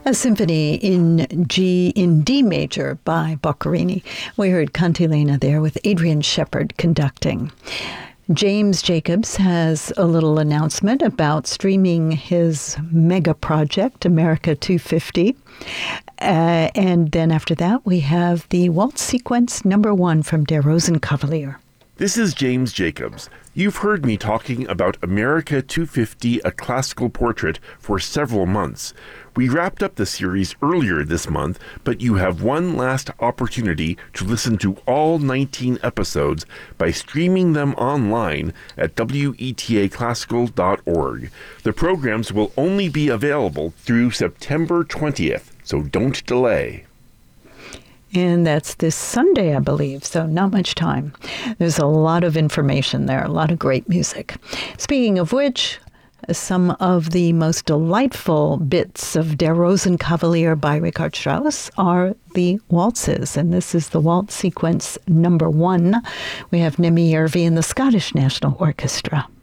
A symphony in D major by Boccherini. We heard Cantilena there with Adrian Shepard conducting. James Jacobs has a little announcement about streaming his mega project, America 250. And then after that, we have the Waltz Sequence #1 from Der Rosenkavalier. This is James Jacobs. You've heard me talking about America 250, a classical portrait, for several months. We wrapped up the series earlier this month, but you have one last opportunity to listen to all 19 episodes by streaming them online at wetaclassical.org. The programs will only be available through September 20th, so don't delay. And that's this Sunday, I believe, so not much time. There's a lot of information there, a lot of great music. Speaking of which, some of the most delightful bits of Der Rosenkavalier by Richard Strauss are the waltzes, and this is the Waltz Sequence #1. We have Nemi Järvi and the Scottish National Orchestra.